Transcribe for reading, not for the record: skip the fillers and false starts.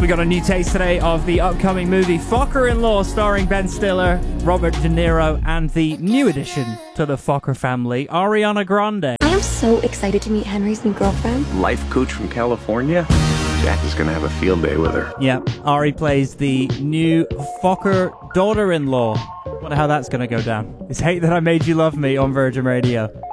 we got a new taste today of the upcoming movie Focker-in-Law, starring Ben Stiller, Robert De Niro, and the new addition to the Focker family, Ariana Grande. I am so excited to meet Henry's new girlfriend. Life coach from California? Jack is going to have a field day with her. Yeah, Ari plays the new Focker daughter-in-law. Wonder how that's going to go down. It's Hate That I Made You Love Me on Virgin Radio.